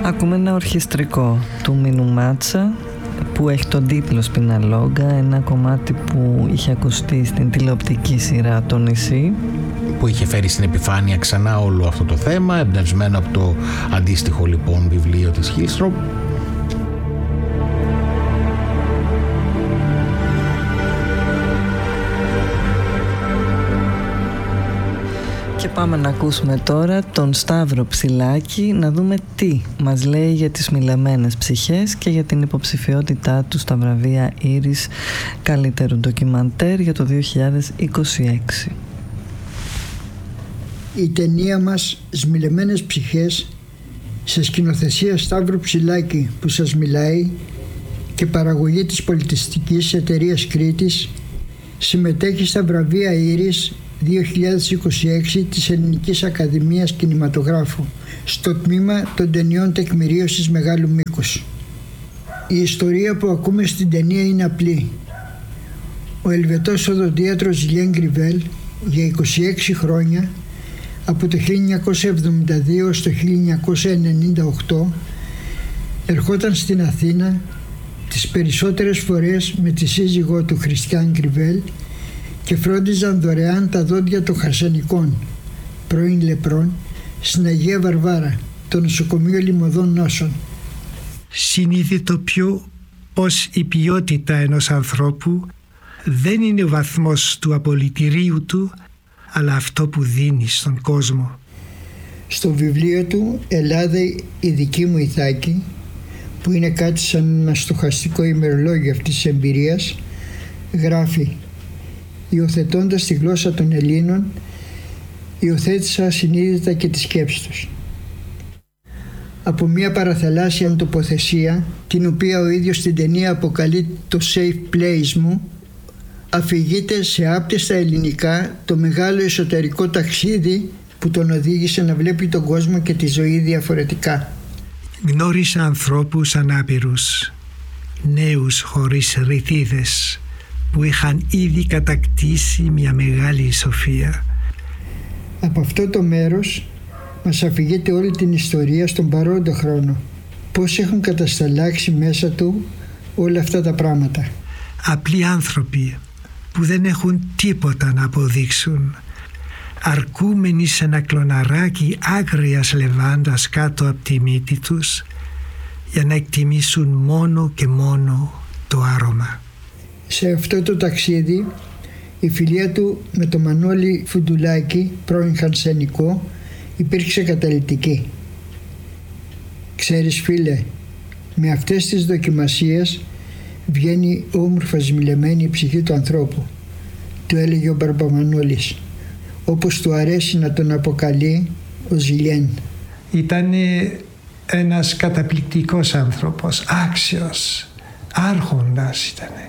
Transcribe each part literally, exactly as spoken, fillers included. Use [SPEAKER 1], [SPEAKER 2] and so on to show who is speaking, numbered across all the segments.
[SPEAKER 1] Ακούμε ένα ορχιστρικό του Μίνου Μάτσα που έχει τον τίτλο Σπιναλόγκα, ένα κομμάτι που είχε ακουστεί στην τηλεοπτική σειρά «Το νησί»,
[SPEAKER 2] που είχε φέρει στην επιφάνεια ξανά όλο αυτό το θέμα, εμπνευσμένο από το αντίστοιχο λοιπόν βιβλίο της Χίλστρομ.
[SPEAKER 1] Και πάμε να ακούσουμε τώρα τον Σταύρο Ψηλάκη, να δούμε τι μας λέει για τις μηλεμένες ψυχές και για την υποψηφιότητά του στα βραβεία Ήρις καλύτερου ντοκιμαντέρ για το δύο χιλιάδες είκοσι έξι.
[SPEAKER 3] Η ταινία μας «Σμιλεμένες ψυχές» σε σκηνοθεσία Σταύρου Ψηλάκη που σας μιλάει και παραγωγή της πολιτιστικής εταιρείας Κρήτης συμμετέχει στα βραβεία Ήρις δύο χιλιάδες είκοσι έξι της Ελληνικής Ακαδημίας Κινηματογράφου στο τμήμα των ταινιών τεκμηρίωσης μεγάλου μήκους. Η ιστορία που ακούμε στην ταινία είναι απλή. Ο Ελβετός οδοντίατρος Ζιλιέν Γκριβέλ για είκοσι έξι χρόνια, από το χίλια εννιακόσια εβδομήντα δύο στο χίλια εννιακόσια ενενήντα οκτώ, ερχόταν στην Αθήνα τις περισσότερες φορές με τη σύζυγό του Χριστιάν Γκριβέλ και φρόντιζαν δωρεάν τα δόντια των Χαρσενικών, πρώην λεπρών, στην Αγία Βαρβάρα, το νοσοκομείο Λιμωδών Νόσων.
[SPEAKER 4] Συνειδητοποιώ πως η ποιότητα ενός ανθρώπου δεν είναι ο βαθμός του απολυτηρίου του, αλλά αυτό που δίνει στον κόσμο.
[SPEAKER 3] Στο βιβλίο του «Ελλάδα, η δική μου Ιθάκη», που είναι κάτι σαν ένα στοχαστικό ημερολόγιο αυτής της εμπειρίας, γράφει: «Υιοθετώντας τη γλώσσα των Ελλήνων, υιοθέτησα ασυνείδητα και τη σκέψη τους». Από μια παραθαλάσσια τοποθεσία, την οποία ο ίδιος στην ταινία αποκαλεί το safe place μου, αφηγείται σε άπτεστα ελληνικά το μεγάλο εσωτερικό ταξίδι που τον οδήγησε να βλέπει τον κόσμο και τη ζωή διαφορετικά.
[SPEAKER 4] Γνώρισα ανθρώπους ανάπηρους, νέους χωρίς ρηθίδες, που είχαν ήδη κατακτήσει μια μεγάλη σοφία.
[SPEAKER 3] Από αυτό το μέρος μας αφηγείται όλη την ιστορία στον παρόντο χρόνο. Πώς έχουν κατασταλάξει μέσα του όλα αυτά τα πράγματα.
[SPEAKER 4] Απλοί άνθρωποι που δεν έχουν τίποτα να αποδείξουν, αρκούμενοι σε ένα κλωναράκι άγριας λεβάντας κάτω από τη μύτη τους, για να εκτιμήσουν μόνο και μόνο το άρωμα.
[SPEAKER 3] Σε αυτό το ταξίδι η φιλία του με τον Μανώλη Φουντουλάκη, πρώην Χαρσενικό, υπήρξε καταλυτική. «Ξέρεις φίλε, με αυτές τις δοκιμασίες βγαίνει όμορφα σμιλεμένη η ψυχή του ανθρώπου», του έλεγε ο Μπαρμπαμανόλης, όπως του αρέσει να τον αποκαλεί ο Ζιλιέν.
[SPEAKER 4] Ήταν ένας καταπληκτικός άνθρωπος, άξιος, άρχοντας ήτανε.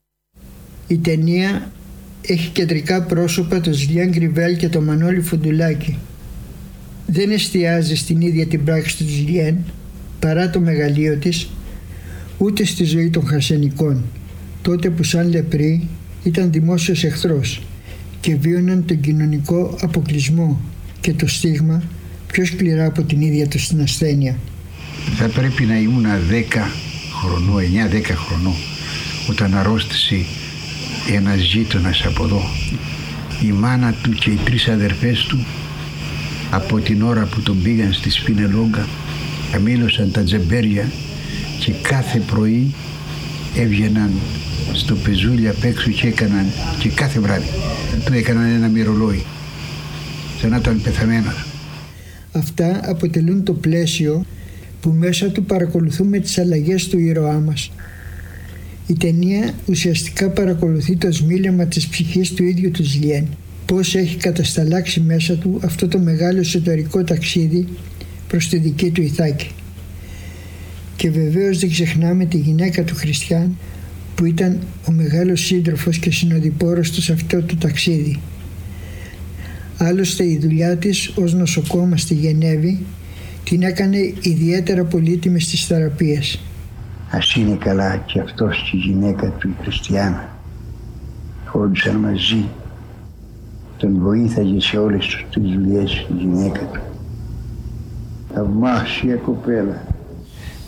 [SPEAKER 3] Η ταινία έχει κεντρικά πρόσωπα το Ζιλιέν Γκριβέλ και το Μανώλη Φουντουλάκη. Δεν εστιάζει στην ίδια την πράξη του Ζιλιέν, παρά το μεγαλείο της, ούτε στη ζωή των Χαρσενικών, τότε που σαν λεπροί ήταν δημόσιος εχθρός και βίωναν τον κοινωνικό αποκλεισμό και το στίγμα πιο σκληρά από την ίδια τους την ασθένεια.
[SPEAKER 5] Θα πρέπει να ήμουν δέκα χρονών, εννιά δέκα χρονών, όταν αρρώστησε ένας γείτονας από εδώ. Η μάνα του και οι τρεις αδερφές του, από την ώρα που τον πήγαν στη Σπιναλόγκα, αμήλωσαν τα τζεμπέρια και κάθε πρωί έβγαιναν στο πεζούλι απ' έξω και έκαναν, και κάθε βράδυ του έκαναν ένα μυρολόι, σαν να ήταν πεθαμένος.
[SPEAKER 3] Αυτά αποτελούν το πλαίσιο που μέσα του παρακολουθούμε τις αλλαγές του ήρωά μας. Η ταινία ουσιαστικά παρακολουθεί το σμίλεμα της ψυχής του ίδιου του Ζιλιέν, πώς έχει κατασταλάξει μέσα του αυτό το μεγάλο εσωτερικό ταξίδι προς τη δική του Ιθάκη. Και βεβαίως δεν ξεχνάμε τη γυναίκα του Χριστιαν, που ήταν ο μεγάλος σύντροφος και συνοδοιπόρος του σε αυτό το ταξίδι. Άλλωστε η δουλειά της ως νοσοκόμα στη Γενέβη την έκανε ιδιαίτερα πολύτιμη στις θεραπείες.
[SPEAKER 5] Ας είναι καλά και αυτός και η γυναίκα του, η Χριστιάνα. Χώρισαν μαζί. Τον βοήθαγε σε όλες τις δουλειές η γυναίκα του. Θαυμάσια κοπέλα.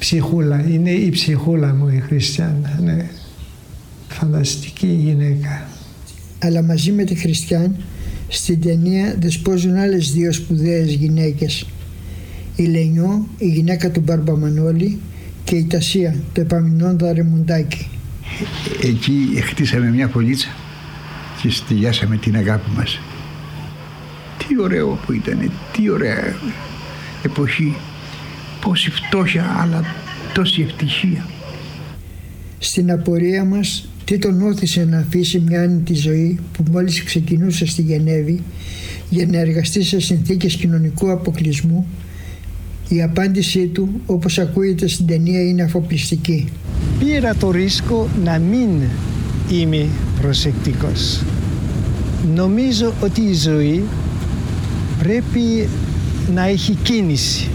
[SPEAKER 4] ψυχούλα, είναι η ψυχούλα μου η Χριστιαν, ναι. Φανταστική γυναίκα.
[SPEAKER 3] Αλλά μαζί με τη Χριστιαν στην ταινία δεσπόζουν άλλες δύο σπουδαίες γυναίκες. Η Λενιό, η γυναίκα του Μπαρμπαμανόλη, και η Τασία, το Επαμεινώντα Ρεμουντάκη.
[SPEAKER 5] Εκεί χτίσαμε μια κολλίτσα και στυλιάσαμε την αγάπη μας. Τι ωραίο που ήταν, τι ωραία εποχή, πόση φτώχεια αλλά τόση ευτυχία.
[SPEAKER 3] Στην απορία μας, τι τον όθησε να αφήσει μια άνετη ζωή που μόλις ξεκινούσε στη Γενέβη για να εργαστεί σε συνθήκες κοινωνικού αποκλεισμού, η απάντησή του, όπως ακούγεται στην ταινία, είναι αφοπλιστική.
[SPEAKER 4] Πήρα το ρίσκο να μην είμαι προσεκτικός. Νομίζω ότι η ζωή πρέπει να έχει κίνηση.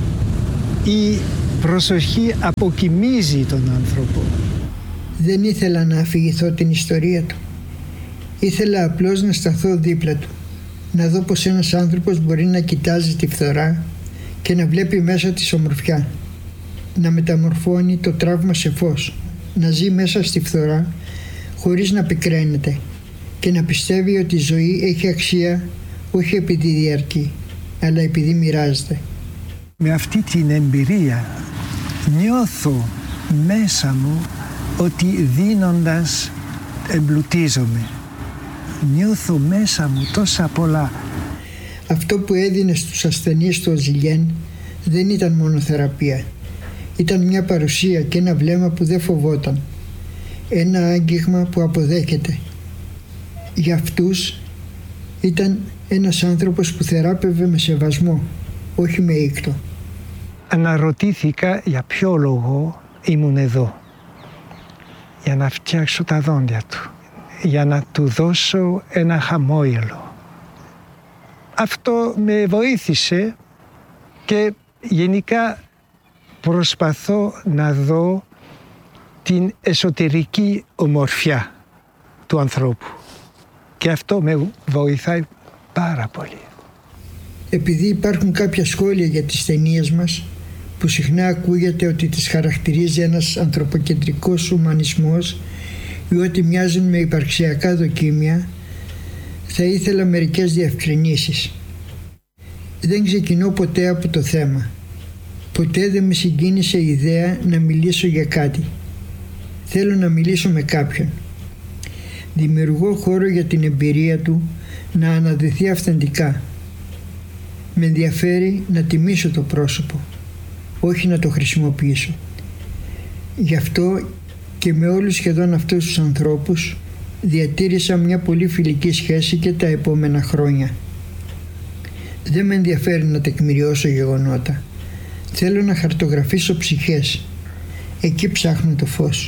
[SPEAKER 4] Η προσοχή αποκοιμίζει τον άνθρωπο.
[SPEAKER 3] Δεν ήθελα να αφηγηθώ την ιστορία του. Ήθελα απλώς να σταθώ δίπλα του. Να δω πως ένας άνθρωπος μπορεί να κοιτάζει τη φθορά και να βλέπει μέσα της ομορφιά. Να μεταμορφώνει το τραύμα σε φως. Να ζει μέσα στη φθορά χωρίς να πικραίνεται και να πιστεύει ότι η ζωή έχει αξία όχι επειδή διαρκεί, αλλά επειδή μοιράζεται.
[SPEAKER 4] Με αυτή την εμπειρία νιώθω μέσα μου ότι δίνοντας εμπλουτίζομαι. Νιώθω μέσα μου τόσα πολλά.
[SPEAKER 3] Αυτό που έδινε στους ασθενείς του Αζιλιέν δεν ήταν μόνο θεραπεία. Ήταν μια παρουσία και ένα βλέμμα που δεν φοβόταν. Ένα άγγιγμα που αποδέχεται. Για αυτούς ήταν ένας άνθρωπος που θεράπευε με σεβασμό, όχι με ήκτο.
[SPEAKER 4] Αναρωτήθηκα για ποιο λόγο ήμουν εδώ. Για να φτιάξω τα δόντια του. Για να του δώσω ένα χαμόγελο. Αυτό με βοήθησε και γενικά προσπαθώ να δω την εσωτερική ομορφιά του ανθρώπου. Και αυτό με βοηθάει πάρα πολύ.
[SPEAKER 3] Επειδή υπάρχουν κάποια σχόλια για τις ταινίες μας που συχνά ακούγεται ότι τις χαρακτηρίζει ένας ανθρωποκεντρικός ουμανισμός ή ότι μοιάζουν με υπαρξιακά δοκίμια, θα ήθελα μερικές διευκρινήσεις. Δεν ξεκινώ ποτέ από το θέμα. Ποτέ δεν με συγκίνησε η ιδέα να μιλήσω για κάτι. Θέλω να μιλήσω με κάποιον. Δημιουργώ χώρο για την εμπειρία του να αναδυθεί αυθεντικά. Με ενδιαφέρει να τιμήσω το πρόσωπο, όχι να το χρησιμοποιήσω. Γι' αυτό και με όλους σχεδόν αυτούς τους ανθρώπους διατήρησα μια πολύ φιλική σχέση και τα επόμενα χρόνια. Δεν με ενδιαφέρει να τεκμηριώσω γεγονότα. Θέλω να χαρτογραφήσω ψυχές. Εκεί ψάχνω το φως.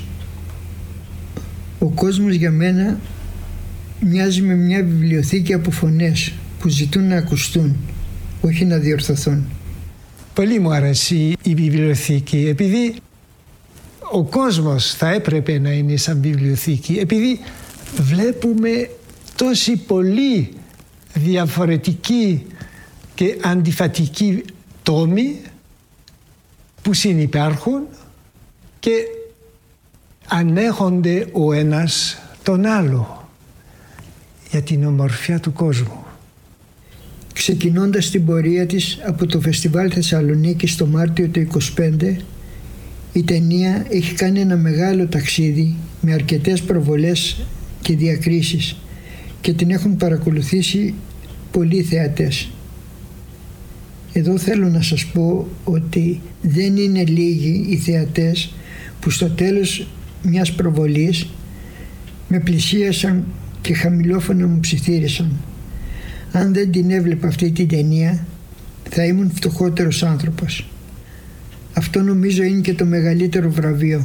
[SPEAKER 3] Ο κόσμος για μένα μοιάζει με μια βιβλιοθήκη από φωνές που ζητούν να ακουστούν, όχι να διορθωθούν.
[SPEAKER 4] Πολύ μου αρέσει η βιβλιοθήκη, επειδή ο κόσμος θα έπρεπε να είναι σαν βιβλιοθήκη, επειδή βλέπουμε τόση πολύ διαφορετική και αντιφατική τόμοι που συνυπάρχουν και ανέχονται ο ένας τον άλλο για την ομορφιά του κόσμου.
[SPEAKER 3] Ξεκινώντας την πορεία της από το Φεστιβάλ Θεσσαλονίκη το Μάρτιο του είκοσι πέντε, η ταινία έχει κάνει ένα μεγάλο ταξίδι με αρκετές προβολές και διακρίσεις και την έχουν παρακολουθήσει πολλοί θεατές. Εδώ θέλω να σας πω ότι δεν είναι λίγοι οι θεατές που στο τέλος μιας προβολής με πλησίασαν και χαμηλόφωνα μου ψιθύρισαν. Αν δεν την έβλεπα αυτή την ταινία θα ήμουν φτωχότερος άνθρωπος. Αυτό νομίζω είναι και το μεγαλύτερο βραβείο.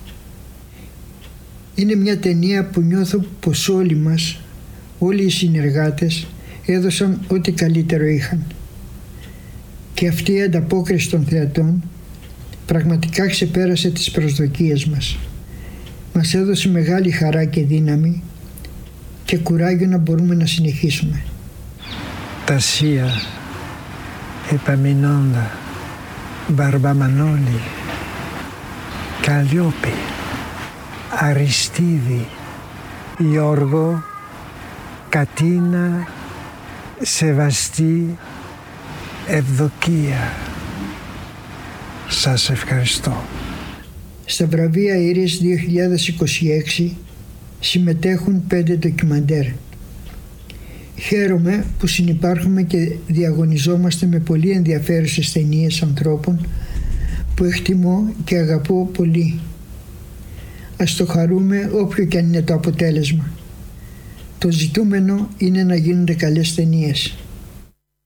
[SPEAKER 3] Είναι μια ταινία που νιώθω πως όλοι μας, όλοι οι συνεργάτες έδωσαν ό,τι καλύτερο είχαν. Και αυτή η ανταπόκριση των θεατών πραγματικά ξεπέρασε τις προσδοκίες μας. Μας έδωσε μεγάλη χαρά και δύναμη και κουράγιο να μπορούμε να συνεχίσουμε.
[SPEAKER 4] Τασία, Επαμεινώντα, Μπαρμπαμανόλη, Καλλιόπη, Αριστίδη, Γιώργο, Κατίνα, Σεβαστή, Ευδοκία. Σας ευχαριστώ.
[SPEAKER 3] Στα βραβεία Ήρης δύο χιλιάδες είκοσι έξι συμμετέχουν πέντε ντοκιμαντέρ. Χαίρομαι που συνυπάρχουμε και διαγωνιζόμαστε με πολύ ενδιαφέρουσες ταινίες ανθρώπων που εκτιμώ και αγαπώ πολύ. Ας το χαρούμε όποιο και αν είναι το αποτέλεσμα. Το ζητούμενο είναι να γίνονται καλές ταινίες.